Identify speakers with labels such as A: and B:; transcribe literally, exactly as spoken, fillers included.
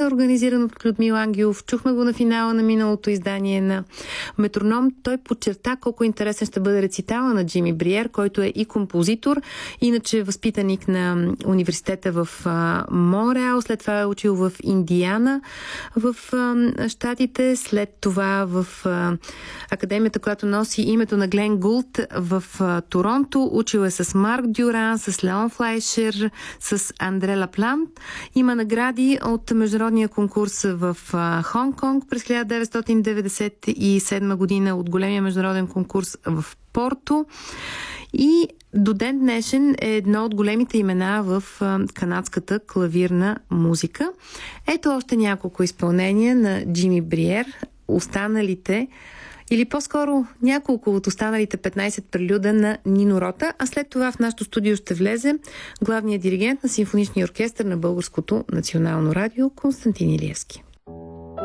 A: организиран от Людмил Ангелов. Чухме го на финала на миналото издание на Метроном. Той подчерта колко интересен ще бъде рецитала на Джими Бриер, който е и композитор, иначе възпитаник на университета в Монреал, след това е учил в Индиана в щатите, след това в академията, която носи името на Глен Гулт в Торонто. Учил е с Марк Дюран, с Леон Флайшер, с Андре Лаплан. Има награди от международния конкурс в Хонг-Конг през хиляда деветстотин деветдесет и седма година, от големия международен конкурс в Порто. И до ден днешен е едно от големите имена в канадската клавирна музика. Ето още няколко изпълнения на Джими Бриер. Останалите, или по-скоро няколко от останалите петнайсет прелюда на Нино Рота, а след това в нашото студио ще влезе главният диригент на Симфоничния оркестър на Българското национално радио Константин Илиевски.